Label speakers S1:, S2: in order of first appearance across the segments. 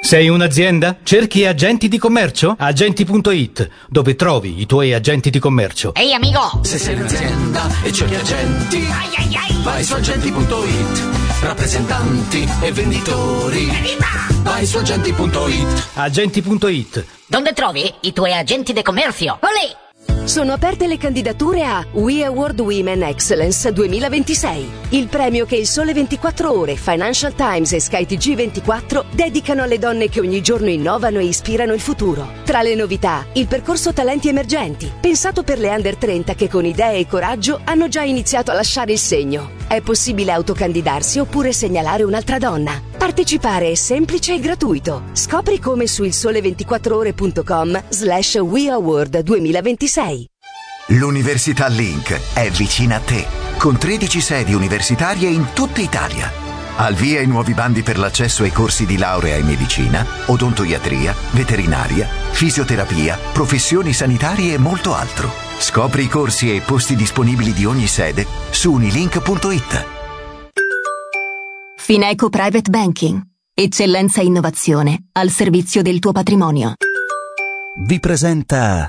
S1: Sei un'azienda? Cerchi agenti di commercio? Agenti.it, dove trovi i tuoi agenti di commercio.
S2: Ehi amico!
S3: Se sei un'azienda e cerchi agenti, vai su agenti.it. Rappresentanti e venditori, vai su agenti.it.
S1: Agenti.it.
S2: Dove trovi i tuoi agenti di commercio? Olè!
S4: Sono aperte le candidature a We Award Women Excellence 2026, il premio che il Sole 24 Ore, Financial Times e Sky TG24 dedicano alle donne che ogni giorno innovano e ispirano il futuro. Tra le novità, il percorso Talenti Emergenti, pensato per le under 30 che con idee e coraggio hanno già iniziato a lasciare il segno. È possibile autocandidarsi oppure segnalare un'altra donna. Partecipare è semplice e gratuito. Scopri come su ilsole24ore.com/We Award 2026.
S5: L'Università Link è vicina a te, con 13 sedi universitarie in tutta Italia. Al via i nuovi bandi per l'accesso ai corsi di laurea in medicina, odontoiatria, veterinaria, fisioterapia, professioni sanitarie e molto altro. Scopri i corsi e i posti disponibili di ogni sede su unilink.it.
S6: Fineco Private Banking. Eccellenza e innovazione al servizio del tuo patrimonio.
S7: Vi presenta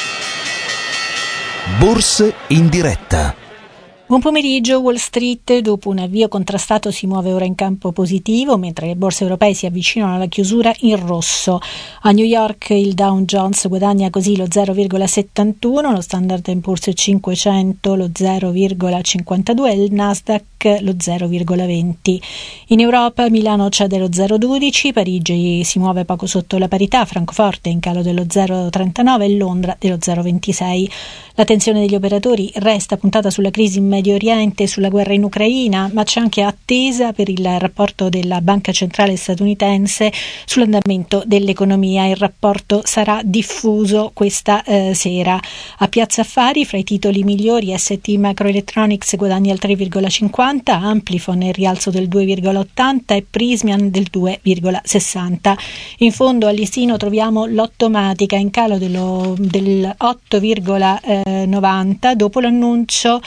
S7: Borse in diretta.
S8: Buon pomeriggio. Wall Street, dopo un avvio contrastato, si muove ora in campo positivo, mentre le borse europee si avvicinano alla chiusura in rosso. A New York il Dow Jones guadagna così lo 0,71, lo Standard & Poor's 500 lo 0,52 e il Nasdaq lo 0,20. In Europa Milano cede lo 0,12, Parigi si muove poco sotto la parità, Francoforte in calo dello 0,39 e Londra dello 0,26. L'attenzione degli operatori resta puntata sulla crisi in Medio Oriente e sulla guerra in Ucraina, ma c'è anche attesa per il rapporto della Banca Centrale statunitense sull'andamento dell'economia. Il rapporto sarà diffuso questa sera. A Piazza Affari, fra i titoli migliori, ST Microelectronics guadagna il 3,50, Amplifon il rialzo del 2,80 e Prysmian del 2,60. In fondo al listino troviamo Lottomatica in calo del 8,90 dopo l'annuncio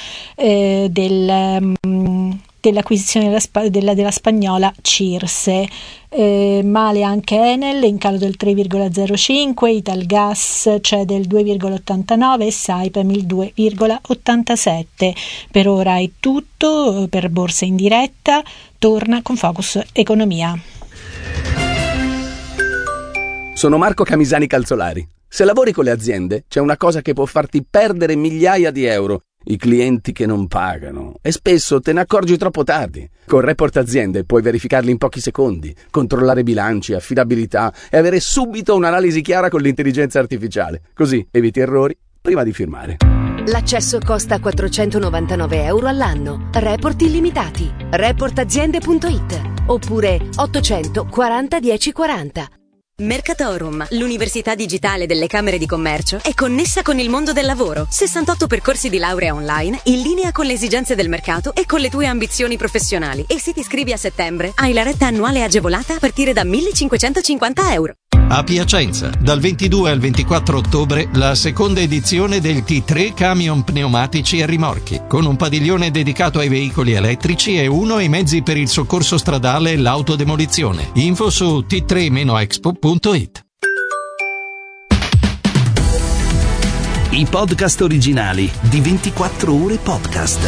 S8: dell'acquisizione della spagnola Circe. Male anche Enel in calo del 3,05, Italgas cede il 2,89 e Saipem il 2,87. Per ora è tutto. Per Borsa in diretta torna con Focus Economia.
S9: Sono Marco Camisani Calzolari. Se lavori con le aziende c'è una cosa che può farti perdere migliaia di euro: i clienti che non pagano, e spesso te ne accorgi troppo tardi. Con Report Aziende puoi verificarli in pochi secondi, controllare bilanci, affidabilità e avere subito un'analisi chiara con l'intelligenza artificiale. Così eviti errori prima di firmare.
S4: L'accesso costa 499 euro all'anno. Report illimitati. Reportaziende.it oppure 840 1040.
S10: Mercatorum, l'università digitale delle Camere di Commercio, è connessa con il mondo del lavoro. 68 percorsi di laurea online, in linea con le esigenze del mercato e con le tue ambizioni professionali. E se ti iscrivi a settembre, hai la retta annuale agevolata a partire da 1.550 euro.
S11: A Piacenza, dal 22 al 24 ottobre, la seconda edizione del T3 Camion Pneumatici e Rimorchi, con un padiglione dedicato ai veicoli elettrici e uno ai mezzi per il soccorso stradale e l'autodemolizione. Info su t3-expo.it.
S7: I podcast originali di 24 Ore Podcast.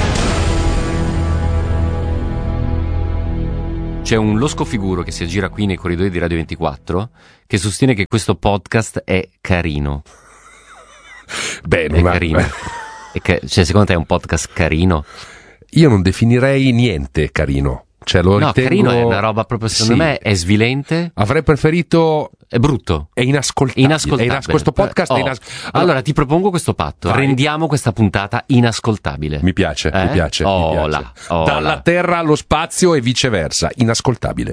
S12: C'è un losco figuro che si aggira qui nei corridoi di Radio 24 che sostiene che questo podcast è carino.
S13: Bene,
S12: è carino. Cioè, secondo te è un podcast carino?
S13: Io non definirei niente carino. Cioè, lo ritengo...
S12: carino è una roba proprio, secondo me, è svilente.
S13: Avrei preferito...
S12: È brutto.
S13: È inascoltabile. Questo podcast è inascoltabile.
S12: Allora ti propongo questo patto. Vai. Rendiamo questa puntata inascoltabile.
S13: Mi piace, mi piace. Dalla terra allo spazio e viceversa. Inascoltabile.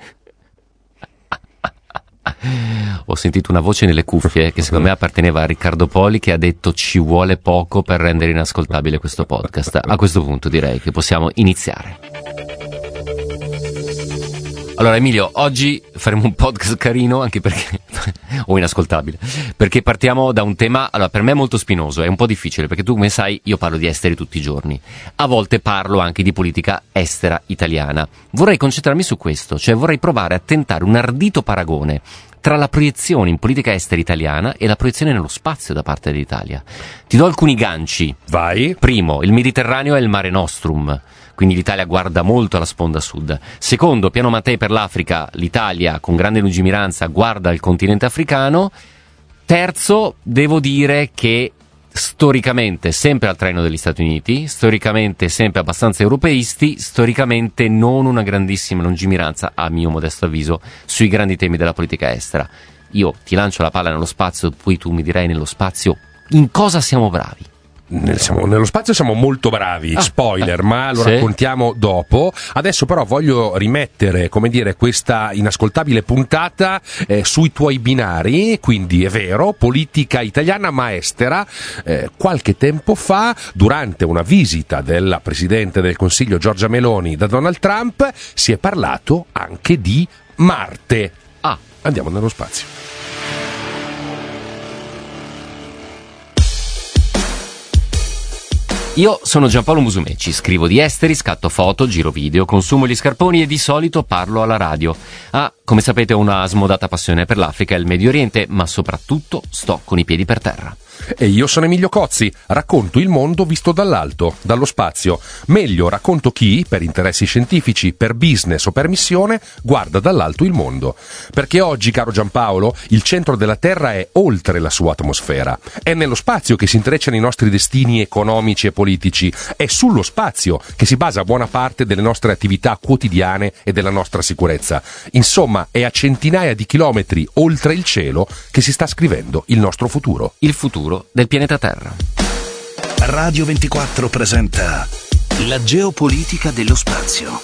S12: Ho sentito una voce nelle cuffie che secondo me apparteneva a Riccardo Poli, che ha detto ci vuole poco per rendere inascoltabile questo podcast. A questo punto direi che possiamo iniziare. Allora Emilio, oggi faremo un podcast carino, anche perché o inascoltabile, perché partiamo da un tema, allora, per me molto spinoso, è un po' difficile, perché tu come sai io parlo di esteri tutti i giorni, a volte parlo anche di politica estera italiana. Vorrei concentrarmi su questo, cioè vorrei provare a tentare un ardito paragone tra la proiezione in politica estera italiana e la proiezione nello spazio da parte dell'Italia. Ti do alcuni ganci.
S13: Vai.
S12: Primo, il Mediterraneo è il Mare Nostrum, quindi l'Italia guarda molto alla sponda sud. Secondo, piano Mattei per l'Africa, l'Italia con grande lungimiranza guarda il continente africano. Terzo, devo dire che storicamente sempre al traino degli Stati Uniti, storicamente sempre abbastanza europeisti, storicamente non una grandissima lungimiranza, a mio modesto avviso, sui grandi temi della politica estera. Io ti lancio la palla nello spazio, poi tu mi dirai nello spazio in cosa siamo bravi.
S13: Nello spazio siamo molto bravi, spoiler, ma lo raccontiamo dopo. Adesso però voglio rimettere, come dire, questa inascoltabile puntata sui tuoi binari, quindi è vero, politica italiana ma estera. Qualche tempo fa, durante una visita della Presidente del Consiglio Giorgia Meloni da Donald Trump, si è parlato anche di Marte. Andiamo nello spazio.
S12: Io sono Giampaolo Musumeci, scrivo di esteri, scatto foto, giro video, consumo gli scarponi e di solito parlo alla radio. Come sapete ho una smodata passione per l'Africa e il Medio Oriente, ma soprattutto sto con i piedi per terra.
S13: E io sono Emilio Cozzi, racconto il mondo visto dall'alto, dallo spazio. Meglio, racconto chi, per interessi scientifici, per business o per missione, guarda dall'alto il mondo. Perché oggi, caro Giampaolo, il centro della Terra è oltre la sua atmosfera. È nello spazio che si intrecciano i nostri destini economici e politici. È sullo spazio che si basa buona parte delle nostre attività quotidiane e della nostra sicurezza. Insomma, è a centinaia di chilometri oltre il cielo che si sta scrivendo il nostro futuro.
S12: Il futuro del pianeta Terra.
S7: Radio 24 presenta la geopolitica dello spazio.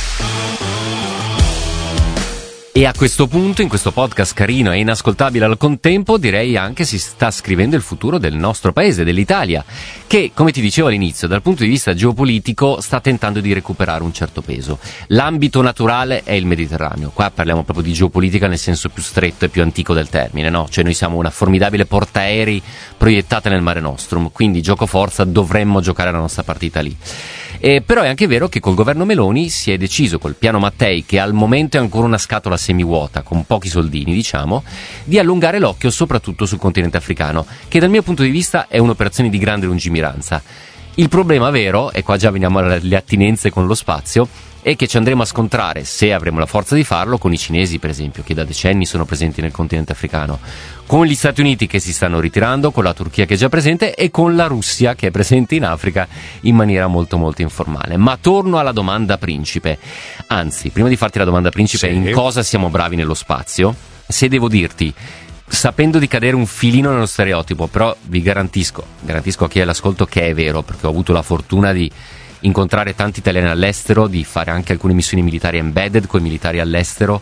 S12: E a questo punto, in questo podcast carino e inascoltabile al contempo, direi anche si sta scrivendo il futuro del nostro paese, dell'Italia, che, come ti dicevo all'inizio, dal punto di vista geopolitico sta tentando di recuperare un certo peso. L'ambito naturale è il Mediterraneo. Qua parliamo proprio di geopolitica nel senso più stretto e più antico del termine, no? Cioè noi siamo una formidabile portaerei proiettata nel Mare Nostrum, quindi gioco forza dovremmo giocare la nostra partita lì. Però è anche vero che col governo Meloni si è deciso, col piano Mattei, che al momento è ancora una scatola semivuota, con pochi soldini diciamo, di allungare l'occhio soprattutto sul continente africano, che dal mio punto di vista è un'operazione di grande lungimiranza. Il problema vero, e qua già veniamo alle attinenze con lo spazio, è che ci andremo a scontrare, se avremo la forza di farlo, con i cinesi per esempio, che da decenni sono presenti nel continente africano, con gli Stati Uniti che si stanno ritirando, con la Turchia che è già presente e con la Russia che è presente in Africa in maniera molto molto informale. Ma torno alla domanda principe, anzi, prima di farti la domanda principe, in cosa siamo bravi nello spazio, se devo dirti, sapendo di cadere un filino nello stereotipo, però vi garantisco a chi è all'ascolto che è vero, perché ho avuto la fortuna di incontrare tanti italiani all'estero, di fare anche alcune missioni militari embedded con i militari all'estero,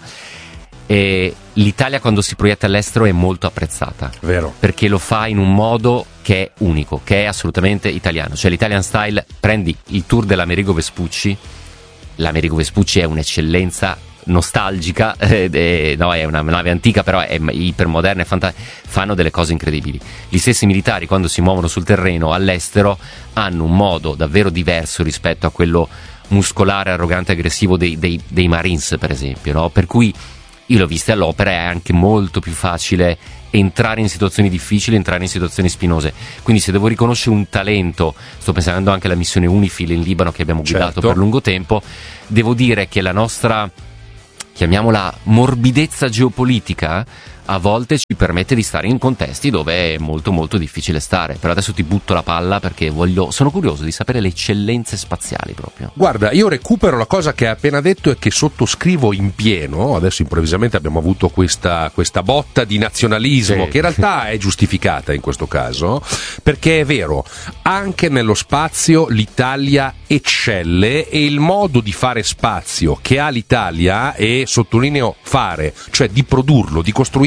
S12: e l'Italia quando si proietta all'estero è molto apprezzata,
S13: vero,
S12: perché lo fa in un modo che è unico, che è assolutamente italiano, cioè l'Italian style. Prendi il tour dell'Amerigo Vespucci, l'Amerigo Vespucci è un'eccellenza nostalgica, no, è una nave antica però è ipermoderna e fanno delle cose incredibili. Gli stessi militari quando si muovono sul terreno all'estero hanno un modo davvero diverso rispetto a quello muscolare, arrogante e aggressivo dei Marines per esempio, no? Per cui io l'ho vista all'opera, è anche molto più facile entrare in situazioni difficili, entrare in situazioni spinose. Quindi se devo riconoscere un talento, sto pensando anche alla missione UNIFIL in Libano che abbiamo guidato per lungo tempo, devo dire che la nostra, chiamiamola, morbidezza geopolitica a volte ci permette di stare in contesti dove è molto molto difficile stare. Però adesso ti butto la palla perché sono curioso di sapere le eccellenze spaziali proprio.
S13: Guarda, io recupero la cosa che hai appena detto e che sottoscrivo in pieno. Adesso improvvisamente abbiamo avuto questa botta di nazionalismo, che in realtà è giustificata in questo caso, perché è vero, anche nello spazio l'Italia eccelle, e il modo di fare spazio che ha l'Italia, e sottolineo fare, cioè di produrlo, di costruire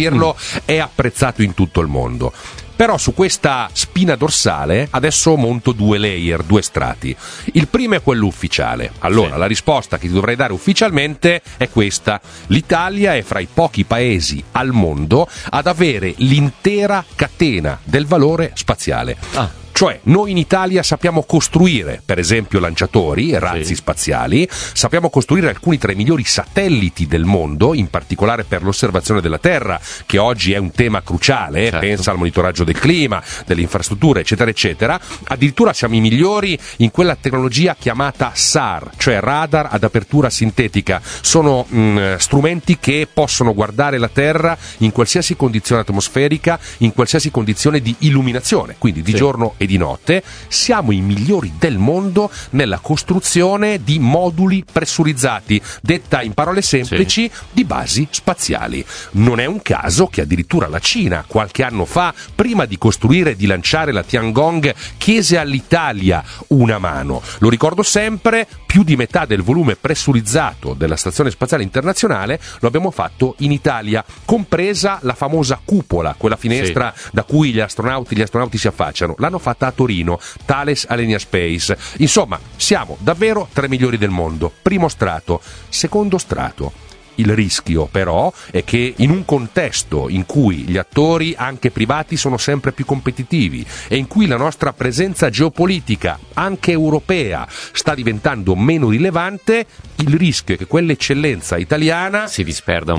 S13: dirlo, è apprezzato in tutto il mondo. Però su questa spina dorsale adesso monto 2 layer, 2 strati. Il primo è quello ufficiale. Allora, la risposta che ti dovrei dare ufficialmente è questa: l'Italia è fra i pochi paesi al mondo ad avere l'intera catena del valore spaziale. Cioè, noi in Italia sappiamo costruire, per esempio, lanciatori, razzi spaziali, sappiamo costruire alcuni tra i migliori satelliti del mondo, in particolare per l'osservazione della Terra, che oggi è un tema cruciale, pensa al monitoraggio del clima, delle infrastrutture, eccetera, eccetera. Addirittura siamo i migliori in quella tecnologia chiamata SAR, cioè radar ad apertura sintetica. Sono strumenti che possono guardare la Terra in qualsiasi condizione atmosferica, in qualsiasi condizione di illuminazione, quindi di giorno e di notte. Siamo i migliori del mondo nella costruzione di moduli pressurizzati, detta in parole semplici, di basi spaziali. Non è un caso che addirittura la Cina, qualche anno fa, prima di costruire e di lanciare la Tiangong, chiese all'Italia una mano. Lo ricordo sempre, più di metà del volume pressurizzato della Stazione Spaziale Internazionale lo abbiamo fatto in Italia, compresa la famosa cupola, quella finestra da cui gli astronauti si affacciano. L'hanno fatta a Torino, Thales Alenia Space. Insomma, siamo davvero tra i migliori del mondo. Primo strato. Secondo strato. Il rischio però è che in un contesto in cui gli attori anche privati sono sempre più competitivi e in cui la nostra presenza geopolitica anche europea sta diventando meno rilevante, il rischio è che quell'eccellenza italiana si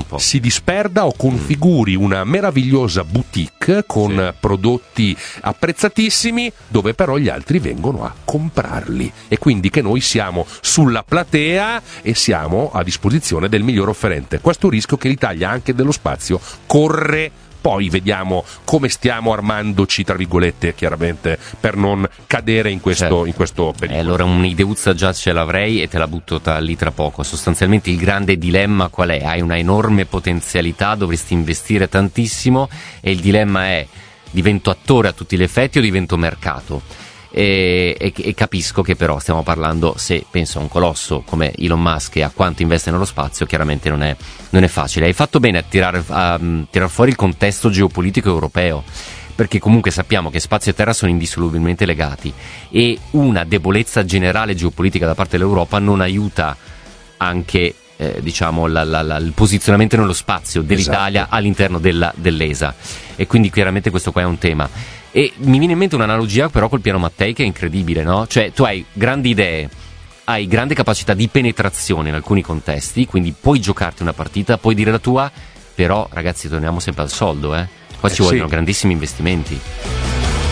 S13: disperda o configuri una meravigliosa boutique con prodotti apprezzatissimi dove però gli altri vengono a comprarli, e quindi che noi siamo sulla platea e siamo a disposizione del miglior offerente. Questo rischio che l'Italia anche dello spazio corre. Poi vediamo come stiamo armandoci, tra virgolette, chiaramente, per non cadere in questo pericolo.
S12: Allora un'ideuzza già ce l'avrei e te la butto lì tra poco. Sostanzialmente il grande dilemma qual è? Hai una enorme potenzialità, dovresti investire tantissimo, e il dilemma è: divento attore a tutti gli effetti o divento mercato? E capisco che però stiamo parlando, se penso a un colosso come Elon Musk e a quanto investe nello spazio, chiaramente non è facile. Hai fatto bene a tirar fuori il contesto geopolitico europeo, perché comunque sappiamo che spazio e terra sono indissolubilmente legati, e una debolezza generale geopolitica da parte dell'Europa non aiuta anche il posizionamento nello spazio dell'Italia all'interno dell'ESA, e quindi chiaramente questo qua è un tema. E mi viene in mente un'analogia però col piano Mattei che è incredibile, no? Cioè tu hai grandi idee, hai grande capacità di penetrazione in alcuni contesti, quindi puoi giocarti una partita, puoi dire la tua, però ragazzi torniamo sempre al soldo, qua ci vogliono grandissimi investimenti.